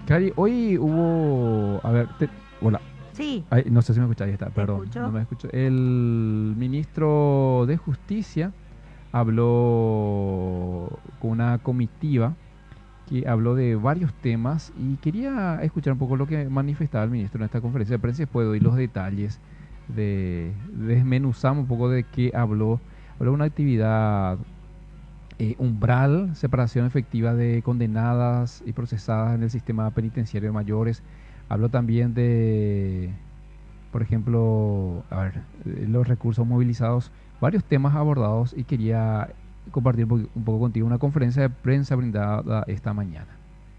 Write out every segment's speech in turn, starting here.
Cari, hoy hubo, a ver, hola, Sí, ay, no sé si me escucha, ahí está, te perdón, no escucho. me escucho. El ministro de Justicia habló con una comitiva que habló de varios temas y quería escuchar un poco lo que manifestaba el ministro en esta conferencia de prensa y después doy los detalles desmenuzamos un poco de qué habló. Habló de una actividad umbral, separación efectiva de condenadas y procesadas en el sistema penitenciario de mayores. Habló también de, por ejemplo, a ver, los recursos movilizados, varios temas abordados y quería compartir un poco contigo una conferencia de prensa brindada esta mañana.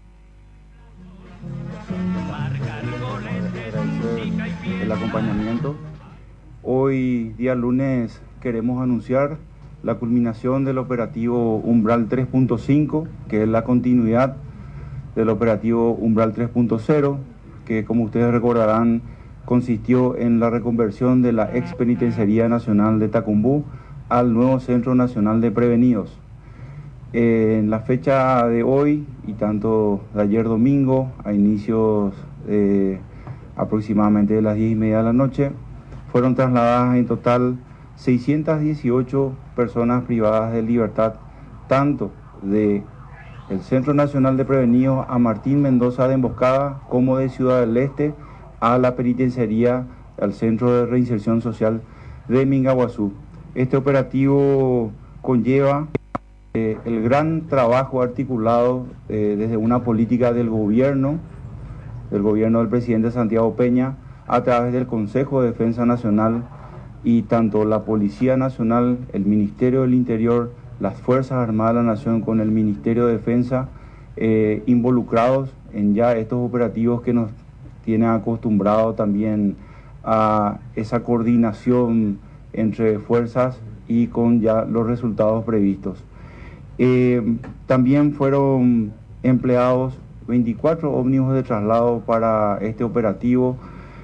Agradecer el acompañamiento. Hoy, día lunes, queremos anunciar la culminación del operativo Umbral 3.5, que es la continuidad del operativo Umbral 3.0, que como ustedes recordarán consistió en la reconversión de la ex Penitenciaría Nacional de Tacumbú al nuevo Centro Nacional de Prevenidos. En la fecha de hoy y tanto de ayer domingo, a inicios aproximadamente de las 10:30 de la noche, fueron trasladadas en total 618 personas privadas de libertad, tanto de el Centro Nacional de Prevenidos a Martín Mendoza de Emboscada como de Ciudad del Este a la penitenciaría, al Centro de Reinserción Social de Mingaguazú. Este operativo conlleva el gran trabajo articulado desde una política del gobierno del presidente Santiago Peña, a través del Consejo de Defensa Nacional, y tanto la Policía Nacional, el Ministerio del Interior, las Fuerzas Armadas de la Nación con el Ministerio de Defensa, involucrados en ya estos operativos que nos tienen acostumbrado también a esa coordinación entre fuerzas y con ya los resultados previstos. También fueron empleados 24 ómnibus de traslado para este operativo,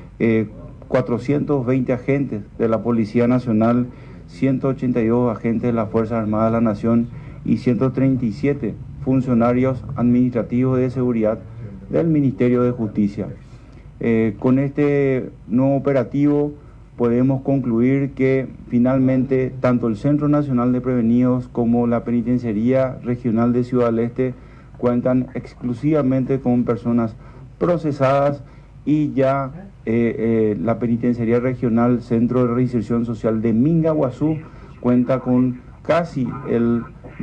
420 agentes de la Policía Nacional, 182 agentes de las Fuerzas Armadas de la Nación y 137 funcionarios administrativos de seguridad del Ministerio de Justicia. Con este nuevo operativo podemos concluir que finalmente tanto el Centro Nacional de Prevenidos como la Penitenciaría Regional de Ciudad del Este cuentan exclusivamente con personas procesadas, y ya la Penitenciaría Regional Centro de Reinserción Social de Mingaguazú cuenta con casi el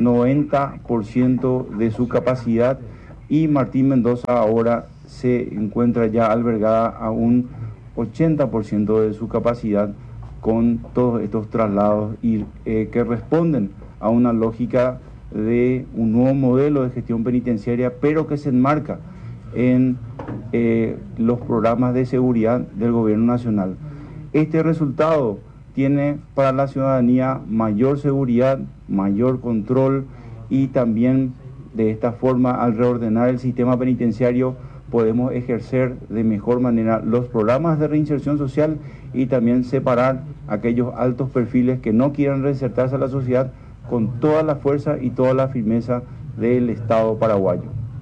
90% de su capacidad, y Martín Mendoza ahora se encuentra ya albergada a un 80% de su capacidad, con todos estos traslados y que responden a una lógica de un nuevo modelo de gestión penitenciaria, pero que se enmarca en los programas de seguridad del gobierno nacional. Este resultado tiene para la ciudadanía mayor seguridad, mayor control, y también de esta forma, al reordenar el sistema penitenciario, podemos ejercer de mejor manera los programas de reinserción social y también separar aquellos altos perfiles que no quieran reinsertarse a la sociedad con toda la fuerza y toda la firmeza del Estado paraguayo.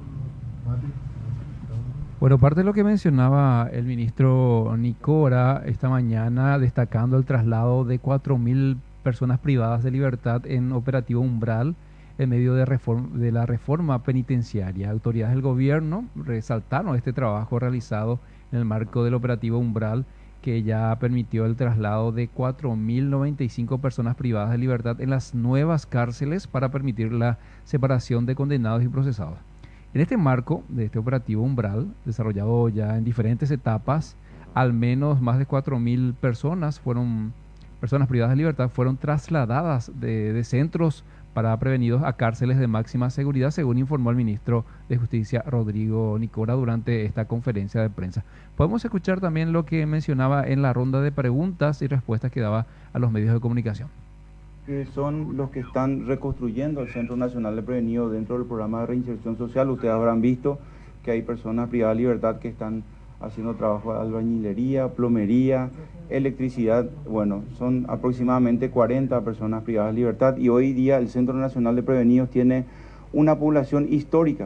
Bueno, parte de lo que mencionaba el ministro Nicora esta mañana, destacando el traslado de 4.000 personas privadas de libertad en operativo Umbral en medio de la reforma penitenciaria. Autoridades del gobierno resaltaron este trabajo realizado en el marco del operativo Umbral, que ya permitió el traslado de 4.095 personas privadas de libertad en las nuevas cárceles para permitir la separación de condenados y procesados. En este marco de este operativo Umbral, desarrollado ya en diferentes etapas, al menos más de 4.000 personas privadas de libertad fueron trasladadas de centros para prevenidos a cárceles de máxima seguridad, según informó el ministro de Justicia Rodrigo Nicora durante esta conferencia de prensa. Podemos escuchar también lo que mencionaba en la ronda de preguntas y respuestas que daba a los medios de comunicación. Que son los que están reconstruyendo el Centro Nacional de Prevenidos dentro del programa de reinserción social. Ustedes habrán visto que hay personas privadas de libertad que están haciendo trabajo de albañilería, plomería, electricidad. Bueno, son aproximadamente 40 personas privadas de libertad, y hoy día el Centro Nacional de Prevenidos tiene una población histórica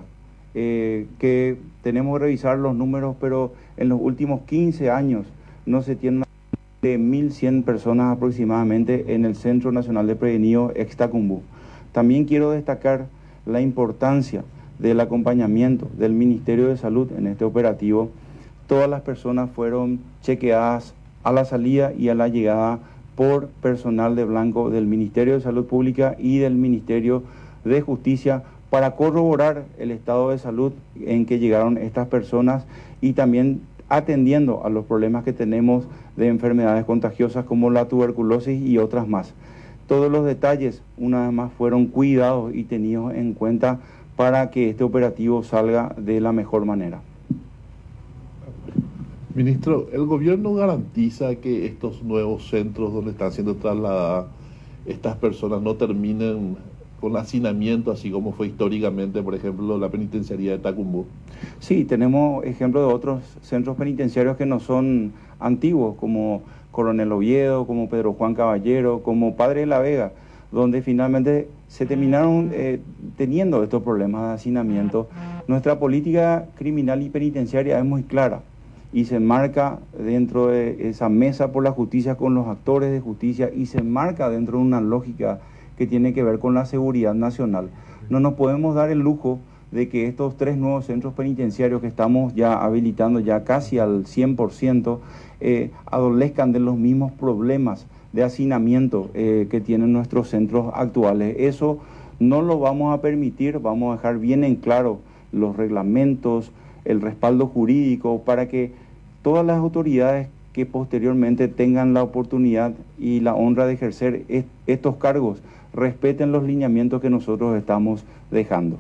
que tenemos que revisar los números, pero en los últimos 15 años no se tiene de 1.100 personas aproximadamente en el Centro Nacional de Prevenidos Extacumbú. También quiero destacar la importancia del acompañamiento del Ministerio de Salud en este operativo. Todas las personas fueron chequeadas a la salida y a la llegada por personal de blanco del Ministerio de Salud Pública y del Ministerio de Justicia para corroborar el estado de salud en que llegaron estas personas y también atendiendo a los problemas que tenemos de enfermedades contagiosas como la tuberculosis y otras más. Todos los detalles, una vez más, fueron cuidados y tenidos en cuenta para que este operativo salga de la mejor manera. Ministro, ¿el gobierno garantiza que estos nuevos centros donde están siendo trasladadas estas personas no terminen con hacinamiento, así como fue históricamente, por ejemplo, la penitenciaría de Tacumbú? Sí, tenemos ejemplos de otros centros penitenciarios que no son antiguos, como Coronel Oviedo, como Pedro Juan Caballero, como Padre de la Vega, donde finalmente se terminaron teniendo estos problemas de hacinamiento. Nuestra política criminal y penitenciaria es muy clara y se marca dentro de esa mesa por la justicia con los actores de justicia y se marca dentro de una lógica que tiene que ver con la seguridad nacional. No nos podemos dar el lujo de que estos 3 nuevos centros penitenciarios que estamos ya habilitando ya casi al 100%, adolezcan de los mismos problemas de hacinamiento que tienen nuestros centros actuales. Eso no lo vamos a permitir, vamos a dejar bien en claro los reglamentos, el respaldo jurídico para que todas las autoridades que posteriormente tengan la oportunidad y la honra de ejercer estos cargos respeten los lineamientos que nosotros estamos dejando.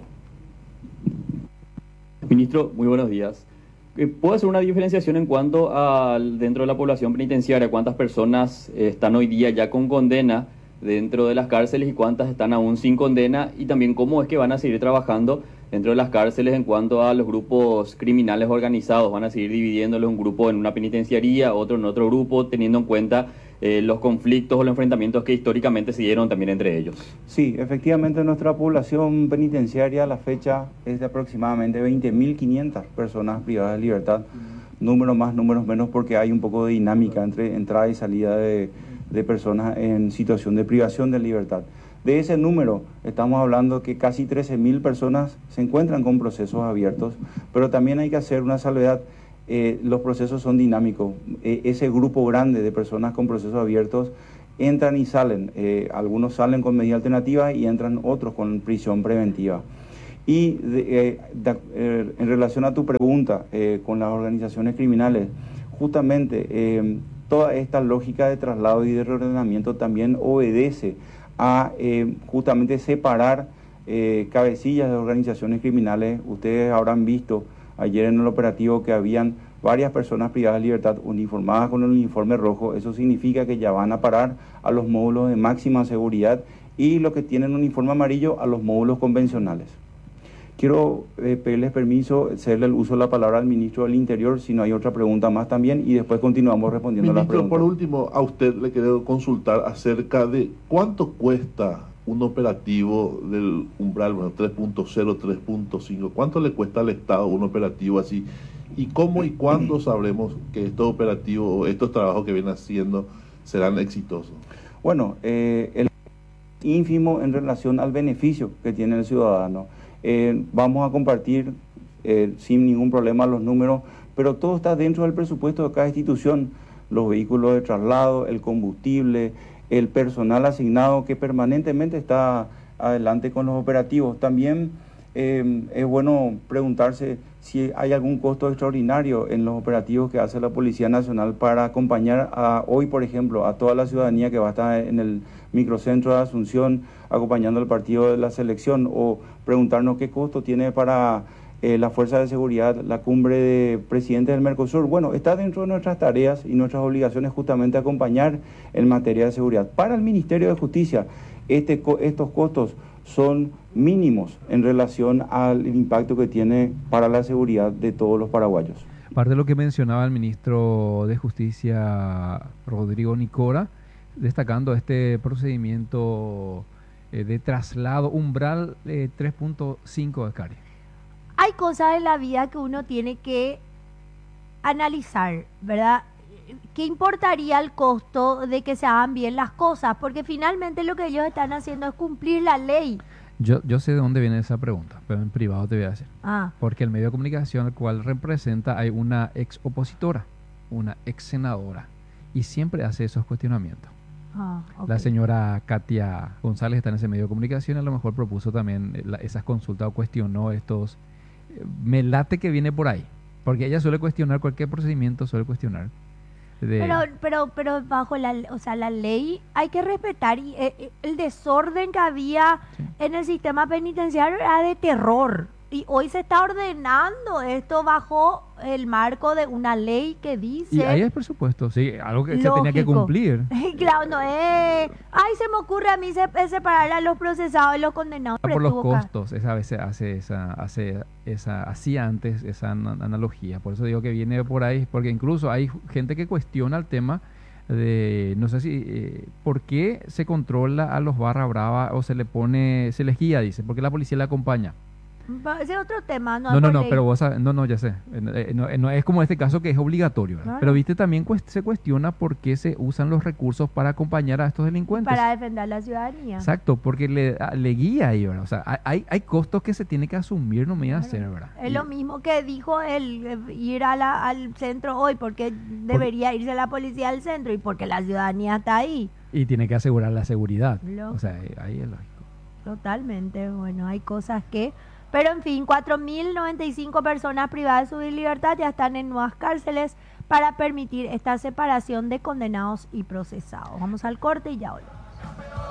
Ministro, muy buenos días. ¿Puedo hacer una diferenciación en cuanto a dentro de la población penitenciaria, cuántas personas están hoy día ya con condena dentro de las cárceles y cuántas están aún sin condena? Y también cómo es que van a seguir trabajando dentro de las cárceles en cuanto a los grupos criminales organizados. ¿Van a seguir dividiéndolos un grupo en una penitenciaría, otro en otro grupo, teniendo en cuenta los conflictos o los enfrentamientos que históricamente se dieron también entre ellos? Sí, efectivamente nuestra población penitenciaria a la fecha es de aproximadamente 20.500 personas privadas de libertad, números más, números menos, porque hay un poco de dinámica entre entrada y salida de personas en situación de privación de libertad. De ese número estamos hablando que casi 13.000 personas se encuentran con procesos abiertos, pero también hay que hacer una salvedad. Los procesos son dinámicos. Ese grupo grande de personas con procesos abiertos entran y salen. Algunos salen con medida alternativa y entran otros con prisión preventiva. Y en relación a tu pregunta con las organizaciones criminales, justamente toda esta lógica de traslado y de reordenamiento también obedece a justamente separar cabecillas de organizaciones criminales. Ustedes habrán visto ayer en el operativo que habían varias personas privadas de libertad uniformadas con el uniforme rojo. Eso significa que ya van a parar a los módulos de máxima seguridad y los que tienen uniforme amarillo a los módulos convencionales. Quiero pedirles permiso, cederle el uso de la palabra al ministro del Interior, si no hay otra pregunta más también, y después continuamos respondiendo las preguntas. Ministro, por último, a usted le quiero consultar acerca de cuánto cuesta un operativo del umbral, bueno, 3.0, 3.5, ¿cuánto le cuesta al Estado un operativo así? ¿Y cómo y cuándo sabremos que estos operativos, estos trabajos que vienen haciendo serán exitosos? Bueno, el ínfimo en relación al beneficio que tiene el ciudadano. Vamos a compartir sin ningún problema los números, pero todo está dentro del presupuesto de cada institución. Los vehículos de traslado, el combustible, el personal asignado que permanentemente está adelante con los operativos. También es bueno preguntarse si hay algún costo extraordinario en los operativos que hace la Policía Nacional para acompañar hoy, por ejemplo, a toda la ciudadanía que va a estar en el microcentro de Asunción acompañando al partido de la selección, o preguntarnos qué costo tiene para la Fuerza de Seguridad la cumbre de presidentes del Mercosur. Bueno, está dentro de nuestras tareas y nuestras obligaciones justamente acompañar en materia de seguridad. Para el Ministerio de Justicia, estos costos son mínimos en relación al impacto que tiene para la seguridad de todos los paraguayos. Aparte de lo que mencionaba el ministro de Justicia, Rodrigo Nicora, destacando este procedimiento de traslado umbral 3.5 de Cari. hay cosas en la vida que uno tiene que analizar, ¿verdad? ¿Qué importaría el costo de que se hagan bien las cosas? Porque finalmente lo que ellos están haciendo es cumplir la ley. Yo sé de dónde viene esa pregunta, pero en privado te voy a decir. Ah, Porque el medio de comunicación al cual representa hay una ex opositora, una ex senadora, y siempre hace esos cuestionamientos. ok. La señora Katia González está en ese medio de comunicación, a lo mejor propuso también esas consultas o cuestionó estos. Me late que viene por ahí, porque ella suele cuestionar cualquier procedimiento, suele cuestionar. Pero bajo o sea, la ley hay que respetar y el desorden que había Sí. en el sistema penitenciario era de terror. Y hoy se está ordenando esto bajo el marco de una ley que dice... Y ahí hay presupuesto, sí, algo que se tenía que Lógico. cumplir. Claro, no es... Ay, se me ocurre a mí separar a los procesados y los condenados. Por los Estuvo acá. costos, esa vez hacía antes esa analogía. Por eso digo que viene por ahí, porque incluso hay gente que cuestiona el tema de, no sé si, ¿por qué se controla a los barra brava o se les guía, dice? ¿Por qué la policía le acompaña? Ese es otro tema, no No, es no, por no, ley. pero vos sabes, no, ya sé. No es como este caso que es obligatorio, ¿verdad? Claro. Pero viste, también se cuestiona por qué se usan los recursos para acompañar a estos delincuentes. Para defender a la ciudadanía. Exacto, porque le guía ahí, ¿verdad? O sea, hay costos que se tiene que asumir, no me iba a hacer, ¿verdad? Es Y- lo mismo que dijo él, ir al centro hoy, porque debería irse la policía al centro y porque la ciudadanía está ahí. Y tiene que asegurar la seguridad. Lógico. O sea, ahí es lógico. Totalmente, bueno, hay cosas que... Pero en fin, 4.095 personas privadas de su libertad ya están en nuevas cárceles para permitir esta separación de condenados y procesados. Vamos al corte y ya volvemos.